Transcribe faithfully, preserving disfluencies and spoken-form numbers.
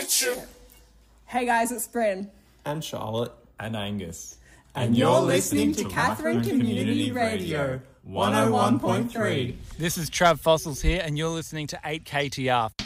trip. Hey guys, it's Bryn. And Charlotte. And Angus. And, and you're, you're listening to Katherine Community Radio, one oh one point three. This is Trav Fossils here, and you're listening to eight K T R.